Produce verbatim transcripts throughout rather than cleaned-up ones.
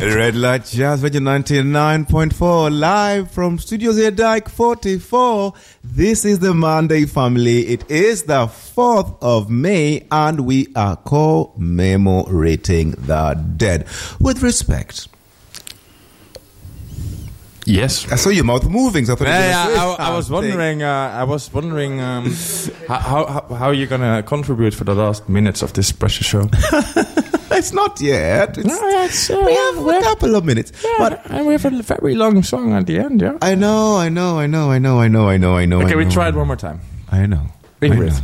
Red Light Jazz Radio ninety-nine point four, live from Studio Zeerdijk forty-four. This is the Monday family. It is the fourth of May and we are commemorating the dead. With respect. Yes. I saw your mouth moving. So I, yeah, yeah, I, I was wondering. Uh, I was wondering um, how how how you're gonna contribute for the last minutes of this precious show. It's not yet. It's, no, it's, uh, we have a couple of minutes. Yeah, but and we have a very long song at the end. Yeah. I know. I know. I know. I know. I know. I know. I know. Okay, I we know. try it one more time. I know. Ingrid.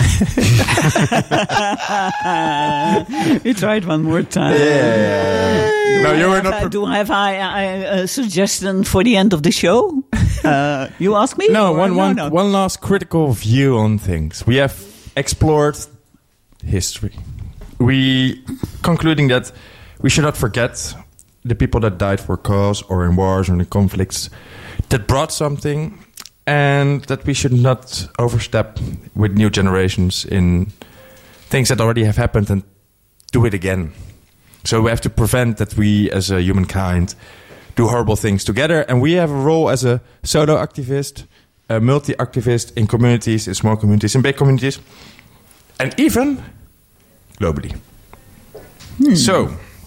You tried one more time. Yeah, yeah, yeah. No, you were not. Pre- do I have I, I, a suggestion for the end of the show? Uh, you ask me? No, one, no, one, no. one last critical view on things. We have explored history. We concluding that we should not forget the people that died for a cause or in wars or in conflicts that brought something. And that we should not overstep with new generations in things that already have happened and do it again. So we have to prevent that we as a humankind do horrible things together. And we have a role as a solo activist, a multi-activist in communities, in small communities, in big communities. And even globally. Hmm. So.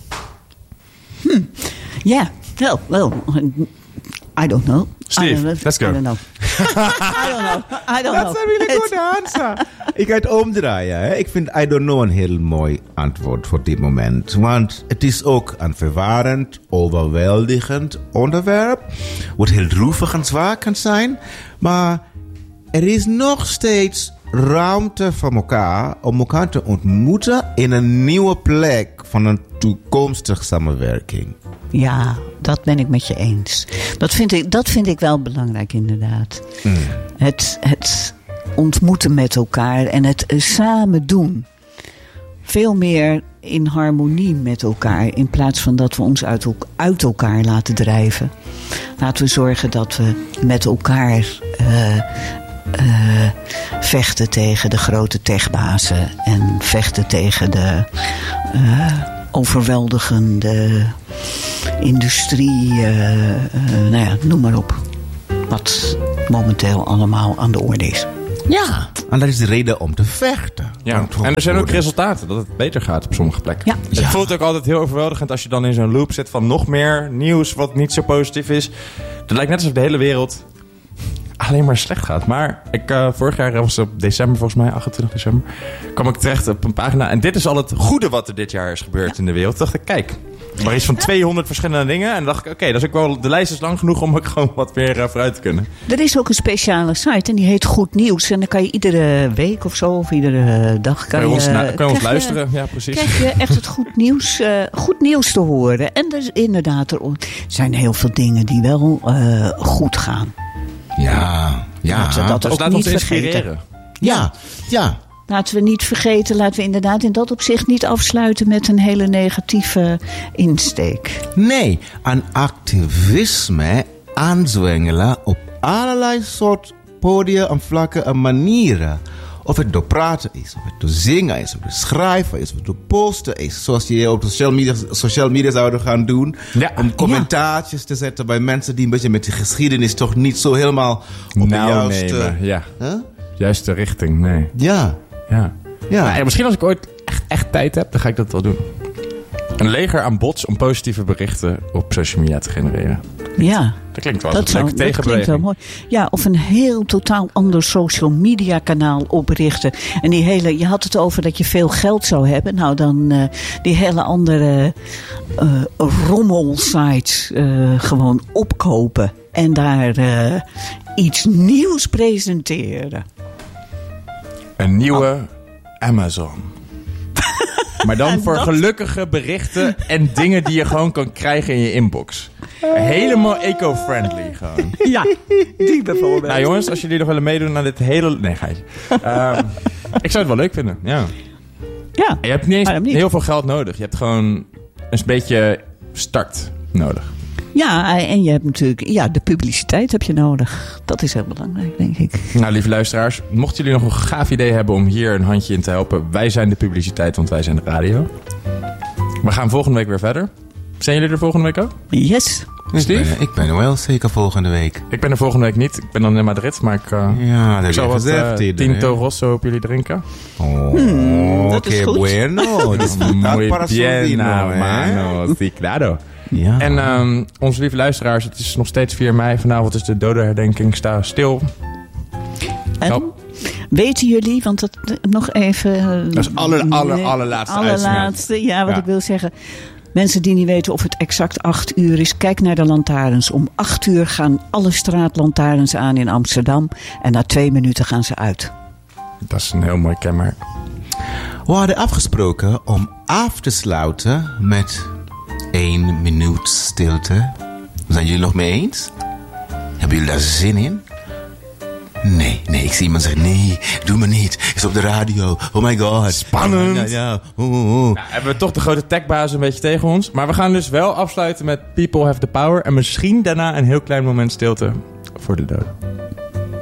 Hmm. Yeah, well, well... I don't know. Steve, I don't know. let's go. I don't know. I don't know. I don't That's know. a really good answer. Ik ga het omdraaien. Hè. Ik vind I don't know een heel mooi antwoord voor dit moment. Want het is ook een verwarrend, overweldigend onderwerp. Wat heel droevig en zwaar kan zijn. Maar er is nog steeds ruimte voor elkaar om elkaar te ontmoeten in een nieuwe plek van een toekomstige samenwerking. Ja, dat ben ik met je eens. Dat vind ik, dat vind ik wel belangrijk, inderdaad. Mm. Het, het ontmoeten met elkaar en het samen doen. Veel meer in harmonie met elkaar. In plaats van dat we ons uit, uit elkaar laten drijven. Laten we zorgen dat we met elkaar uh, uh, vechten tegen de grote techbazen. En vechten tegen de uh, overweldigende industrie, uh, uh, nou ja, noem maar op. Wat momenteel allemaal aan de orde is. Ja, en dat is de reden om te vechten. Ja. En er zijn ook resultaten dat het beter gaat op sommige plekken. Ja. Het ja. voelt ook altijd heel overweldigend als je dan in zo'n loop zit van nog meer nieuws wat niet zo positief is. Het lijkt net alsof de hele wereld alleen maar slecht gaat. Maar ik, uh, vorig jaar was het op december, volgens mij, achtentwintig december, kwam ik terecht op een pagina. En dit is al het goede wat er dit jaar is gebeurd ja. in de wereld. Toen dacht ik, kijk, maar iets van tweehonderd verschillende dingen. En dan dacht ik, oké, okay, dat is ook wel, de lijst is lang genoeg om ook gewoon wat meer uh, vooruit te kunnen. Er is ook een speciale site en die heet Goed Nieuws. En dan kan je iedere week of zo, of iedere dag kan, kan je ons, je, na, kan je ons je, luisteren. Ja, precies. Krijg je echt het goed nieuws, uh, goed nieuws te horen. En er is inderdaad, er zijn heel veel dingen die wel uh, goed gaan. Ja, ja. Laten we dat dus ook laat niet ons inspireren. vergeten. Ja, ja. Laten we niet vergeten, laten we inderdaad in dat opzicht niet afsluiten met een hele negatieve insteek. Nee, aan activisme aanzwengelen op allerlei soort podia en vlakken en manieren. Of het door praten is, of het door zingen is, of door schrijven is, of het door posten is. Zoals je op social media, social media zouden gaan doen. Ja. Om commentaartjes ja. te zetten bij mensen die een beetje met de geschiedenis toch niet zo helemaal op nou, de juiste... Nee, maar, ja. Huh? Juiste richting, nee. Ja. Ja. ja. Maar, misschien als ik ooit echt, echt tijd heb, dan ga ik dat wel doen. Een leger aan bots om positieve berichten op social media te genereren. Ja. Dat klinkt wel dat als een leuke dat klinkt wel mooi. Ja, of een heel totaal ander social media kanaal oprichten. En die hele, je had het over dat je veel geld zou hebben. Nou, dan uh, die hele andere uh, rommelsites uh, gewoon opkopen. En daar uh, iets nieuws presenteren. Een nieuwe oh. Amazon. Maar dan voor dat... gelukkige berichten en dingen die je gewoon kan krijgen in je inbox. Helemaal eco-friendly gewoon. Ja, die bijvoorbeeld. Nou jongens, als jullie nog willen meedoen aan dit hele... Nee, ga je. Uh, ik zou het wel leuk vinden, ja. Ja. Je hebt niet eens niet. heel veel geld nodig. Je hebt gewoon een beetje start nodig. Ja, en je hebt natuurlijk... Ja, de publiciteit heb je nodig. Dat is heel belangrijk, denk ik. Nou, lieve luisteraars. Mochten jullie nog een gaaf idee hebben om hier een handje in te helpen. Wij zijn de publiciteit, want wij zijn de radio. We gaan volgende week weer verder. Zijn jullie er volgende week ook? Yes. Ik ben, ik ben er wel zeker volgende week. Ik ben er volgende week niet. Ik ben dan in Madrid, maar ik, uh, ja, dat ik zal heb wat je gezegd. uh, Ieder, Tinto hè? Rosso op jullie drinken. Oh, Hmm, dat is que goed. bueno. Muy para su bien, vino, hè? mano. Sí, claro. Ja. En um, onze lieve luisteraars, het is nog steeds vier mei. Vanavond is de dodenherdenking. Sta stil. En Help. weten jullie, want dat nog even... Dat is aller, aller, allerlaatste allerlaatste, ja, wat Ja. ik wil zeggen. Mensen die niet weten of het exact acht uur is, kijk naar de lantaarns. Om acht uur gaan alle straatlantaarns aan in Amsterdam. En na twee minuten gaan ze uit. Dat is een heel mooi kenmerk. We hadden afgesproken om af te sluiten met één minuut stilte. Zijn jullie nog mee eens? Hebben jullie daar zin in? Nee, nee, ik zie iemand zeggen, nee, doe me niet. Is op de radio. Oh my god. Spannend. Ja, ja. Oeh, oeh. Nou, hebben we toch de grote techbaas een beetje tegen ons. Maar we gaan dus wel afsluiten met People Have the Power. En misschien daarna een heel klein moment stilte voor de dood.